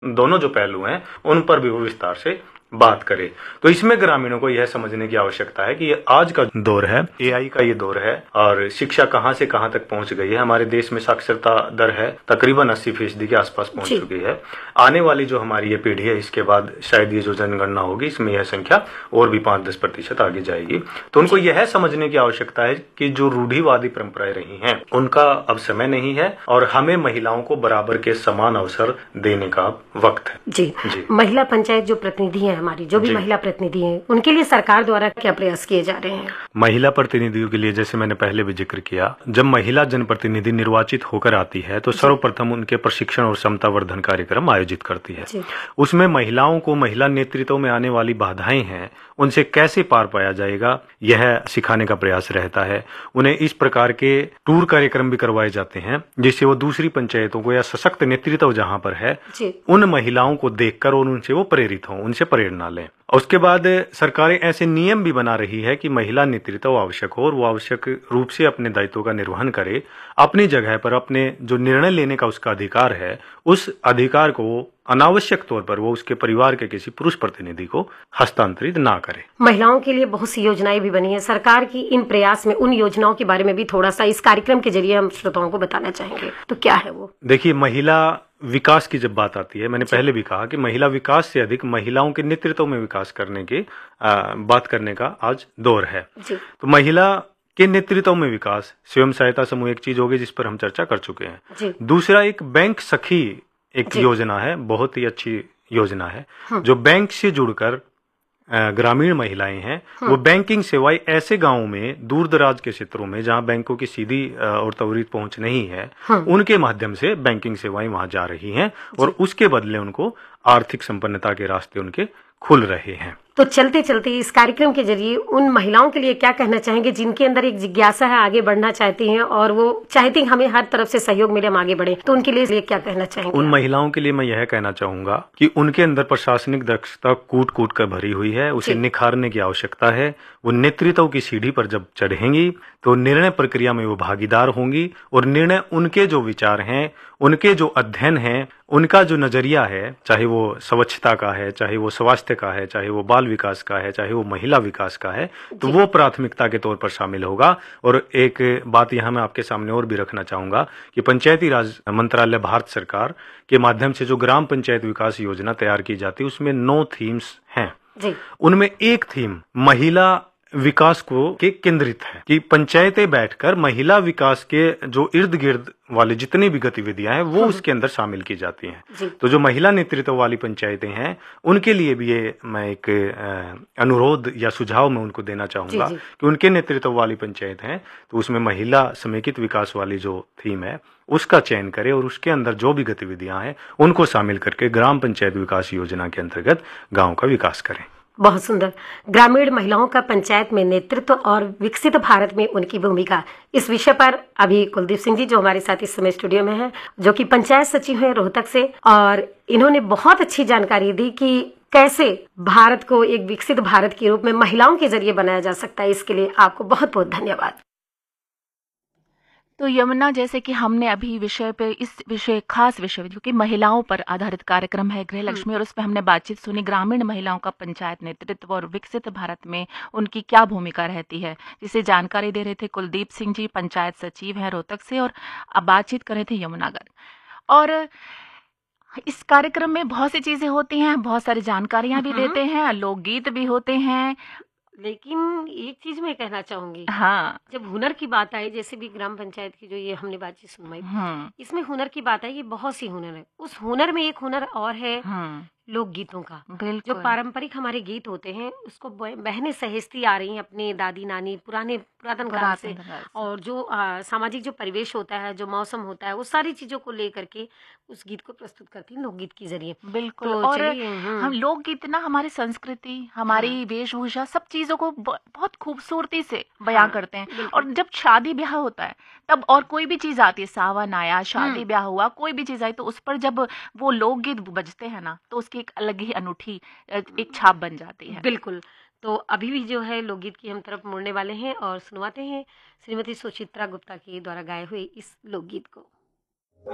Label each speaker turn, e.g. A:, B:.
A: दोनों जो पहलू हैं उन पर भी वो विस्तार से बात करे। तो इसमें ग्रामीणों को यह समझने की आवश्यकता है कि ये आज का दौर है, एआई का ये दौर है और शिक्षा कहां से कहां तक पहुंच गई है। हमारे देश में साक्षरता दर है तकरीबन 80% के आसपास पहुंच चुकी है। आने वाली जो हमारी ये पीढ़ी है, इसके बाद शायद ये जो जनगणना होगी इसमें यह संख्या और भी 5-10% आगे जाएगी। तो उनको यह समझने की आवश्यकता है कि जो रूढ़िवादी परंपराएं रही हैं उनका अब समय नहीं है और हमें महिलाओं को बराबर के समान अवसर देने का वक्त है।
B: जी। महिला पंचायत जो प्रतिनिधि है, हमारी जो भी महिला प्रतिनिधि हैं, उनके लिए सरकार द्वारा क्या प्रयास किए जा रहे हैं?
A: महिला प्रतिनिधियों के लिए जैसे मैंने पहले भी जिक्र किया, जब महिला जनप्रतिनिधि निर्वाचित होकर आती है तो सर्वप्रथम उनके प्रशिक्षण और क्षमता वर्धन कार्यक्रम आयोजित करती है। उसमें महिलाओं को महिला नेतृत्व में आने वाली बाधाएं हैं उनसे कैसे पार पाया जाएगा यह सिखाने का प्रयास रहता है। उन्हें इस प्रकार के टूर कार्यक्रम भी करवाए जाते हैं जिससे वो दूसरी पंचायतों को या सशक्त नेतृत्व जहां पर है उन महिलाओं को देखकर और उनसे वो प्रेरित हों, उनसे प्रेरणा लें। उसके बाद सरकारें ऐसे नियम भी बना रही है कि महिला नेतृत्व आवश्यक हो और वो आवश्यक रूप से अपने दायित्वों का निर्वहन करे। अपनी जगह पर अपने जो निर्णय लेने का उसका अधिकार है, उस अधिकार को अनावश्यक तौर पर वो उसके परिवार के किसी पुरुष प्रतिनिधि को हस्तांतरित ना करे।
B: महिलाओं के लिए बहुत सी योजनाएं भी बनी है सरकार की। इन प्रयास में उन योजनाओं के बारे में भी थोड़ा सा इस कार्यक्रम के जरिए हम श्रोताओं को बताना चाहेंगे, तो क्या है वो?
A: देखिए, महिला विकास की जब बात आती है, मैंने पहले भी कहा कि महिला विकास से अधिक महिलाओं के नेतृत्व में विकास करने की बात करने का आज दौर है। तो महिला के नेतृत्व में विकास, स्वयं सहायता समूह एक चीज होगी जिस पर हम चर्चा कर चुके हैं। दूसरा एक बैंक सखी एक योजना है, बहुत ही अच्छी योजना है जो बैंक से जुड़कर ग्रामीण महिलाएं हैं वो बैंकिंग सेवाएं ऐसे गांवों में, दूर दराज के क्षेत्रों में जहां बैंकों की सीधी और त्वरित पहुंच नहीं है, उनके माध्यम से बैंकिंग सेवाएं वहां जा रही हैं और उसके बदले उनको आर्थिक संपन्नता के रास्ते उनके खुल रहे हैं।
B: तो चलते चलते इस कार्यक्रम के जरिए उन महिलाओं के लिए क्या कहना चाहेंगे जिनके अंदर एक जिज्ञासा है, आगे बढ़ना चाहती हैं और वो चाहती हैं हमें हर तरफ से सहयोग मिले, हम आगे बढ़े, तो उनके लिए क्या कहना चाहेंगे?
A: उन महिलाओं के लिए मैं यह कहना चाहूंगा कि उनके अंदर प्रशासनिक दक्षता कूट कूट कर भरी हुई है, उसे निखारने की आवश्यकता है। वो नेतृत्व की सीढ़ी पर जब चढ़ेंगी तो निर्णय प्रक्रिया में वो भागीदार होंगी और निर्णय उनके जो विचार हैं, उनके जो अध्ययन है, उनका जो नजरिया है, चाहे वो स्वच्छता का है, चाहे वो स्वास्थ्य का है, चाहे वो बाल विकास का है, चाहे वो महिला विकास का है, तो वो प्राथमिकता के तौर पर शामिल होगा। और एक बात यहाँ मैं आपके सामने और भी रखना चाहूंगा कि पंचायती राज मंत्रालय भारत सरकार के माध्यम से जो ग्राम पंचायत विकास योजना तैयार की जाती है उसमें 9 थीम्स हैं। उनमें एक थीम महिला विकास को के केंद्रित है कि पंचायतें बैठकर महिला विकास के जो इर्द गिर्द वाले जितनी भी गतिविधियां हैं वो उसके अंदर शामिल की जाती हैं। तो जो महिला नेतृत्व वाली पंचायतें हैं उनके लिए भी ये मैं एक अनुरोध या सुझाव मैं उनको देना चाहूंगा कि उनके नेतृत्व वाली पंचायत हैं तो उसमें महिला समेकित विकास वाली जो थीम है उसका चयन करें और उसके अंदर जो भी गतिविधियां हैं उनको शामिल करके ग्राम पंचायत विकास योजना के अंतर्गत गाँव का विकास करें।
B: बहुत सुंदर। ग्रामीण महिलाओं का पंचायत में नेतृत्व और विकसित भारत में उनकी भूमिका, इस विषय पर अभी कुलदीप सिंह जी जो हमारे साथ इस समय स्टूडियो में हैं, जो कि पंचायत सचिव हैं रोहतक से, और इन्होंने बहुत अच्छी जानकारी दी कि कैसे भारत को एक विकसित भारत के रूप में महिलाओं के जरिए बनाया जा सकता है। इसके लिए आपको बहुत बहुत धन्यवाद।
C: तो यमुना, जैसे कि हमने अभी खास विषय जो कि महिलाओं पर आधारित कार्यक्रम है गृह लक्ष्मी, और उस पर हमने बातचीत सुनी ग्रामीण महिलाओं का पंचायत नेतृत्व और विकसित भारत में उनकी क्या भूमिका रहती है, जिसे जानकारी दे रहे थे कुलदीप सिंह जी, पंचायत सचिव हैं रोहतक से, और अब बातचीत कर रहे थे यमुनागर। और इस कार्यक्रम में बहुत सी चीजें होती हैं, बहुत सारी जानकारियां भी देते हैं, लोकगीत भी होते हैं।
B: लेकिन एक चीज मैं कहना चाहूंगी, जब हुनर की बात आई, जैसे भी ग्राम पंचायत की जो ये हमने बातचीत सुनवाई, इसमें हुनर की बात आई, ये बहुत सी हुनर है। उस हुनर में एक हुनर और है लोकगीतों का। जो पारंपरिक हमारे गीत होते हैं उसको बहनें सहेजती आ रही हैं अपने दादी नानी पुरातन काल से, और जो सामाजिक जो परिवेश होता है, जो मौसम होता है, वो सारी चीजों को लेकर के उस गीत को प्रस्तुत करती हैं लोकगीत के जरिए।
C: बिल्कुल। तो और हम लोकगीत ना हमारी संस्कृति, हमारी वेशभूषा, सब चीजों को बहुत खूबसूरती से बयां करते हैं। और जब शादी ब्याह होता है तब, और कोई भी चीज आती है, सावन आया, शादी ब्याह हुआ, कोई भी चीज आई, तो उस पर जब वो लोकगीत बजते हैं ना, तो उसकी एक अलग ही अनूठी एक छाप बन जाती है।
B: बिल्कुल। तो अभी भी जो है लोकगीत की हम तरफ मुड़ने वाले हैं और सुनवाते हैं श्रीमती सुचित्रा गुप्ता के द्वारा गाए हुए इस लोकगीत को।